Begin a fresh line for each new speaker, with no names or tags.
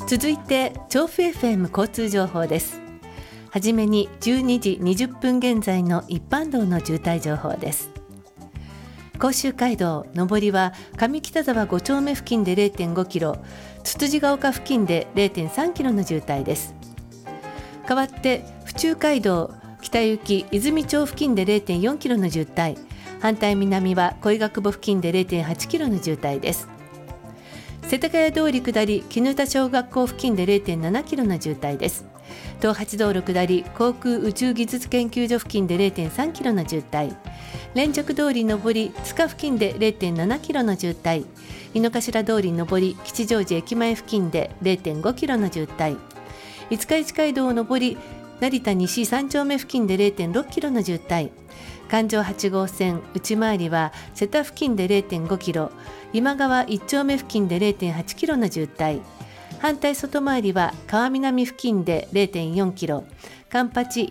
続いて調布 FM 交通情報です。はじめに12時20分現在の一般道の渋滞情報です。甲州街道上りは上北沢5丁目付近で 0.5 キロ、つつじが丘付近で 0.3 キロの渋滞です。代わって府中街道北行き泉町付近で 0.4 キロの渋滞、反対南は恋ヶ久保付近で 0.8 キロの渋滞です。世田谷通り下り絹田小学校付近で 0.7 キロの渋滞です。東八道路下り航空宇宙技術研究所付近で 0.3 キロの渋滞、連続通り上り塚付近で 0.7 キロの渋滞、井の頭通り上り吉祥寺駅前付近で 0.5 キロの渋滞、五日市街道上り成田西3丁目付近で 0.6 キロの渋滞、環状8号線内回りは瀬田付近で 0.5 キロ、今川1丁目付近で 0.8 キロの渋滞、反対外回りは川南付近で 0.4 キロ、環八